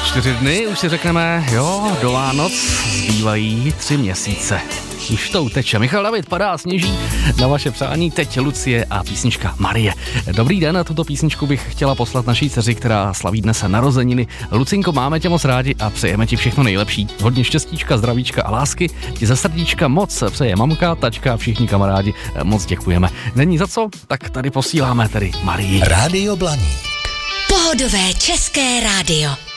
4 dny, už si řekneme, jo, do Vánoc zbývají 3 měsíce. Už to uteče. Michal David padá, sněží na vaše přání. Teď Lucie a písnička Marie. Dobrý den, a tuto písničku bych chtěla poslat naší dceři, která slaví dnes narozeniny. Lucinko, máme tě moc rádi a přejeme ti všechno nejlepší. Hodně štěstíčka, zdravíčka a lásky. Ti ze srdíčka moc přeje mamka, tačka a všichni kamarádi. Moc děkujeme. Není za co? Tak tady posíláme tedy Marii. Rádio Blaník. Pohodové české rádio.